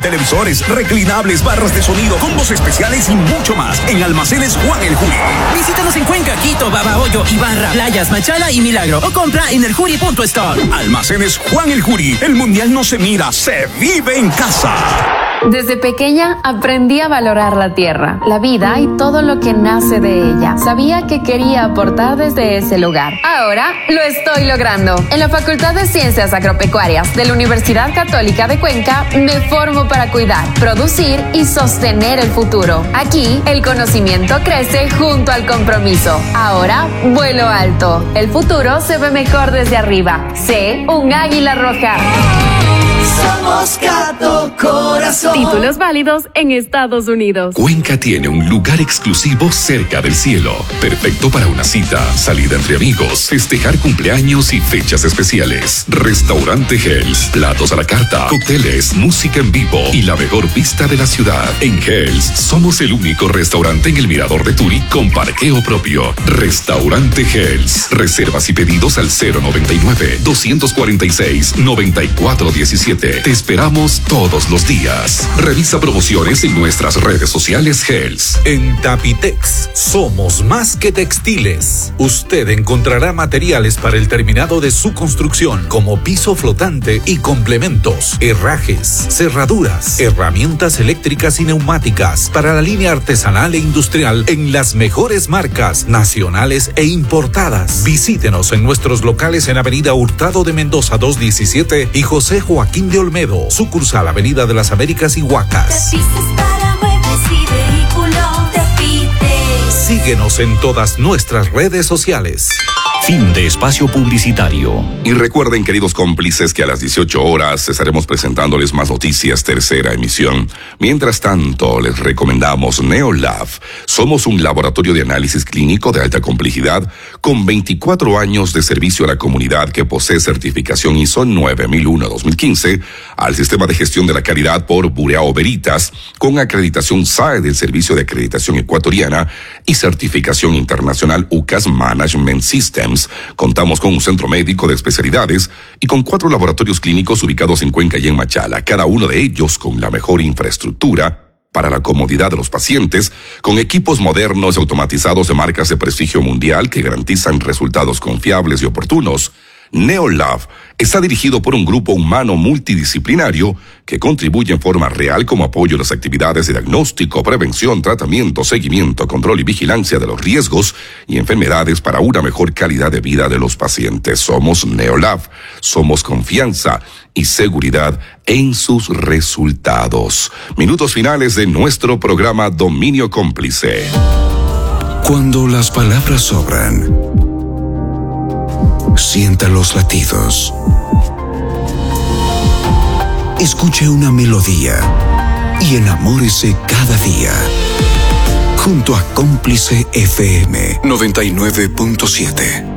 televisores, reclinables, barras de sonido, combos especiales y mucho más en Almacenes Juan el Juri. Visítanos en Cuenca, Quito, Babahoyo, Ibarra, Playas, Machala y Milagro o compra en eljuri.store. Almacenes Juan el Juri. El mundial no se mira, se vive en casa. Desde pequeña aprendí a valorar la tierra, la vida y todo lo que nace de ella. Sabía que quería aportar desde ese lugar. Ahora lo estoy logrando. En la Facultad de Ciencias Agropecuarias de la Universidad Católica de Cuenca me formo para cuidar, producir y sostener el futuro. Aquí el conocimiento crece junto al compromiso. Ahora vuelo alto. El futuro se ve mejor desde arriba. Sé un águila roja. Somos Gato Corazón. Títulos válidos en Estados Unidos. Cuenca tiene un lugar exclusivo cerca del cielo, perfecto para una cita, salida entre amigos, festejar cumpleaños y fechas especiales. Restaurante Hells, platos a la carta, cócteles, música en vivo y la mejor vista de la ciudad. En Hells somos el único restaurante en el Mirador de Turi con parqueo propio. Restaurante Hells. Reservas y pedidos al 099-246-9417. Te esperamos todos los días. Revisa promociones en nuestras redes sociales Hells. En Tapitex somos más que textiles. Usted encontrará materiales para el terminado de su construcción, como piso flotante y complementos, herrajes, cerraduras, herramientas eléctricas y neumáticas para la línea artesanal e industrial en las mejores marcas nacionales e importadas. Visítenos en nuestros locales en Avenida Hurtado de Mendoza 217 y José Joaquín de Olmedo, sucursal Avenida de las Américas y Huacas. Para muebles y vehículos, Tapites. Síguenos en todas nuestras redes sociales. Fin de espacio publicitario. Y recuerden, queridos cómplices, que a las 18 horas estaremos presentándoles más noticias, tercera emisión. Mientras tanto, les recomendamos Neolab. Somos un laboratorio de análisis clínico de alta complejidad con 24 años de servicio a la comunidad que posee certificación ISO 9001-2015 al sistema de gestión de la calidad por Bureau Veritas, con acreditación SAE del Servicio de Acreditación Ecuatoriana y certificación internacional UCAS Management System. Contamos con un centro médico de especialidades y con 4 laboratorios clínicos ubicados en Cuenca y en Machala, cada uno de ellos con la mejor infraestructura para la comodidad de los pacientes, con equipos modernos y automatizados de marcas de prestigio mundial que garantizan resultados confiables y oportunos. Neolab está dirigido por un grupo humano multidisciplinario que contribuye en forma real como apoyo a las actividades de diagnóstico, prevención, tratamiento, seguimiento, control y vigilancia de los riesgos y enfermedades para una mejor calidad de vida de los pacientes. Somos Neolab, somos confianza y seguridad en sus resultados. Minutos finales de nuestro programa Dominio Cómplice. Cuando las palabras sobran, sienta los latidos. Escuche una melodía y enamórese cada día. Junto a Cómplice FM 99.7.